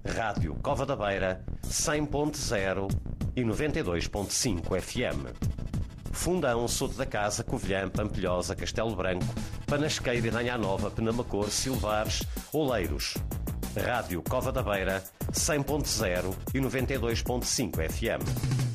Rádio Cova da Beira, 100.0 e 92.5 FM. Fundão, Soto da Casa, Covilhã, Pampilhosa, Castelo Branco, Panasqueira e Ranha Nova, Penamacor, Silvares, Oleiros. Rádio Cova da Beira, 100.0 e 92.5 FM.